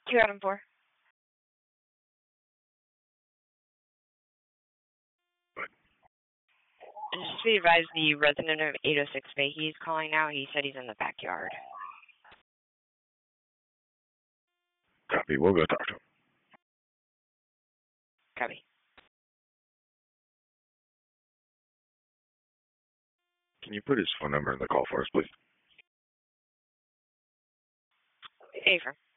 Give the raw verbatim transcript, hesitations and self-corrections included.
Two Adam four. What? Just be advised, the resident of eight oh six Bay, he's calling now. He said he's in the backyard. Copy. We'll go talk to him. Copy. Can you put his phone number in the call for us, please? Affirm.